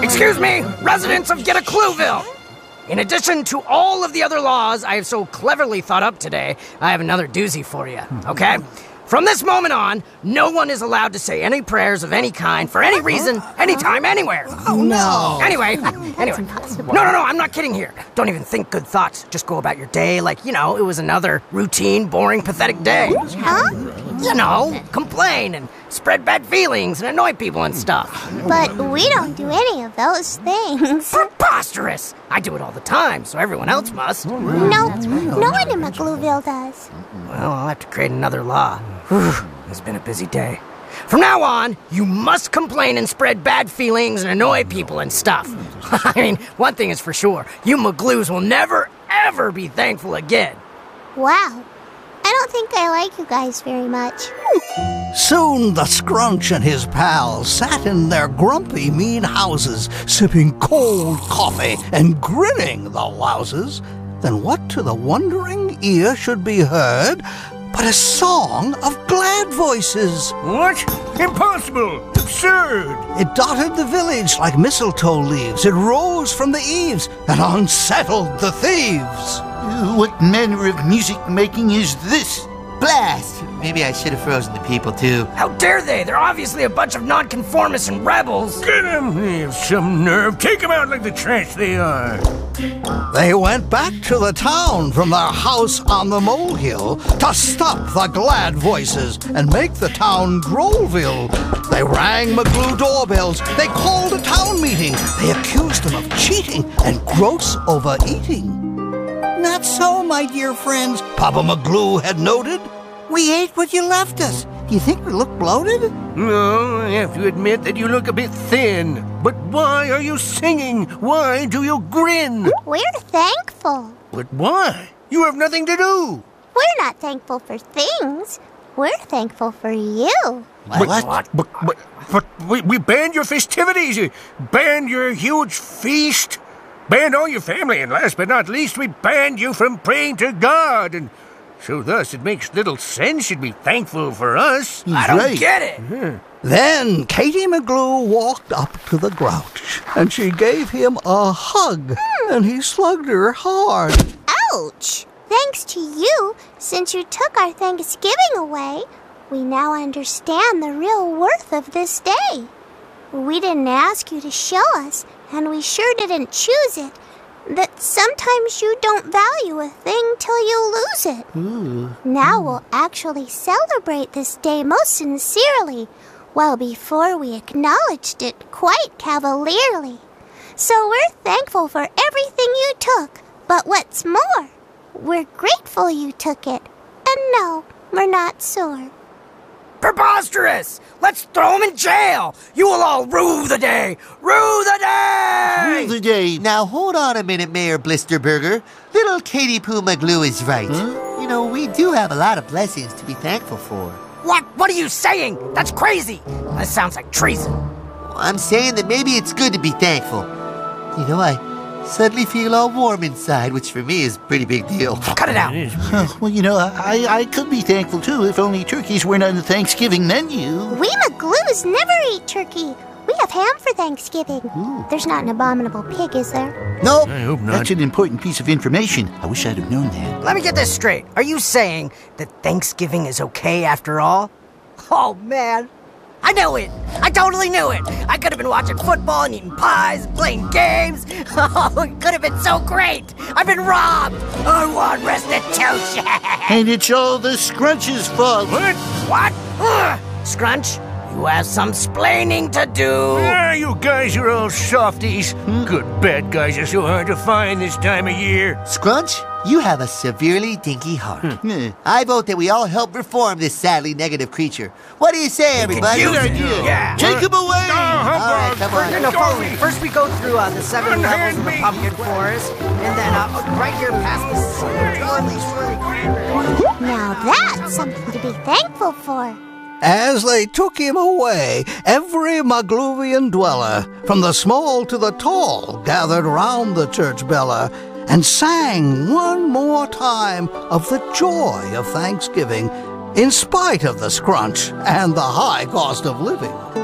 Excuse me, residents of Get a Clueville. In addition to all of the other laws I have so cleverly thought up today, I have another doozy for you, okay? From this moment on, no one is allowed to say any prayers of any kind for any reason, anytime, anywhere. Oh, no. Anyway, no, I'm not kidding here. Don't even think good thoughts. Just go about your day like, it was another routine, boring, pathetic day. Huh? Complain and spread bad feelings and annoy people and stuff. But we don't do any of those things. Preposterous! I do it all the time, so everyone else must. No one in McGlooville does. Well, I'll have to create another law. Whew, it's been a busy day. From now on, you must complain and spread bad feelings and annoy people and stuff. I mean, one thing is for sure. You McGloos will never, ever be thankful again. Wow. I don't think I like you guys very much. Soon the Scrunch and his pals sat in their grumpy, mean houses, sipping cold coffee and grinning the louses. Then what to the wondering ear should be heard but a song of glad voices? What? Impossible! Absurd! It dotted the village like mistletoe leaves. It rose from the eaves and unsettled the thieves. What manner of music-making is this? Blast! Maybe I should have frozen the people, too. How dare they? They're obviously a bunch of nonconformists and rebels. Get them! They have some nerve. Take them out like the trash they are. They went back to the town from their house on the molehill to stop the glad voices and make the town Growville. They rang McGlue doorbells. They called a town meeting. They accused them of cheating and gross overeating. Not so, my dear friends, Papa McGlue had noted. We ate what you left us. Do you think we look bloated? No, I have to admit that you look a bit thin. But why are you singing? Why do you grin? We're thankful. But why? You have nothing to do. We're not thankful for things. We're thankful for you. But we banned your festivities. Banned your huge feast. Banned all your family, and last but not least, we banned you from praying to God, and so thus it makes little sense you'd be thankful for us. I don't get it. Then Katie McGlue walked up to the Grouch, and she gave him a hug, and he slugged her hard. Ouch! Thanks to you, since you took our Thanksgiving away, we now understand the real worth of this day. We didn't ask you to show us, and we sure didn't choose it, that sometimes you don't value a thing till you lose it. Now we'll actually celebrate this day most sincerely, while before we acknowledged it quite cavalierly. So we're thankful for everything you took, but what's more, we're grateful you took it. And no, we're not sore. Preposterous! Let's throw him in jail! You will all rue the day! Rue the day! Rue the day. Now, hold on a minute, Mayor Blisterburger. Little Katie Poo McGlue is right. You know, we do have a lot of blessings to be thankful for. What are you saying? That's crazy! That sounds like treason. I'm saying that maybe it's good to be thankful. You know, I suddenly feel all warm inside, which for me is a pretty big deal. Cut it out. Well, you know, I could be thankful, too, if only turkeys weren't on the Thanksgiving menu. We McGlues never eat turkey. We have ham for Thanksgiving. There's not an abominable pig, is there? Nope. I hope not. That's an important piece of information. I wish I'd have known that. Let me get this straight. Are you saying that Thanksgiving is okay after all? Oh, man. I knew it. I totally knew it. I could have been watching football and eating pies and playing games. Oh, it could have been so great. I've been robbed. I want restitution. And it's all the Scrunch's fault. What? Scrunch, you have some splaining to do. You guys are all softies. Good bad guys are so hard to find this time of year. Scrunch, you have a severely dinky heart. I vote that we all help reform this sadly negative creature. What do you say, everybody? Good idea. Yeah. Take him away! All right, come on. No, follow me. First we go through the 7 levels of the pumpkin forest, and then right here past the swirly cranberry. Now that's something to be thankful for. As they took him away, every Magluvian dweller, from the small to the tall, gathered round the church bella and sang one more time of the joy of Thanksgiving, in spite of the Scrunch and the high cost of living.